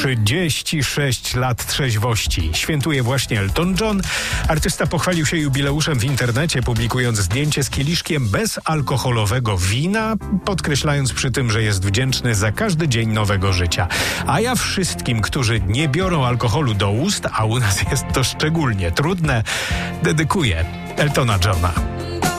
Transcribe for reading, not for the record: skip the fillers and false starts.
36 lat trzeźwości. Świętuje właśnie Elton John. Artysta pochwalił się jubileuszem w internecie, publikując zdjęcie z kieliszkiem bezalkoholowego wina, podkreślając przy tym, że jest wdzięczny za każdy dzień nowego życia. A ja wszystkim, którzy nie biorą alkoholu do ust, a u nas jest to szczególnie trudne, dedykuję Eltona Johna.